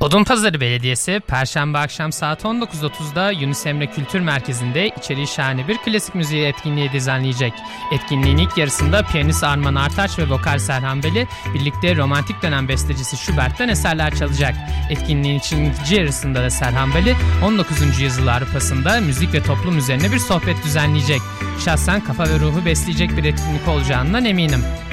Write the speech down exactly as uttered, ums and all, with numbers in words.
Odunpazarı Belediyesi Perşembe akşam saat on dokuz otuzda Yunus Emre Kültür Merkezi'nde içeriği şahane bir klasik müziği etkinliği düzenleyecek. Etkinliğin ilk yarısında piyanist Arman Artaç ve vokal Serhan Beli birlikte romantik dönem bestecisi Schubert'ten eserler çalacak. Etkinliğin ikinci yarısında da Serhan Beli on dokuzuncu yüzyıl Avrupa'sında müzik ve toplum üzerine bir sohbet düzenleyecek. Şahsen kafa ve ruhu besleyecek bir etkinlik olacağından eminim.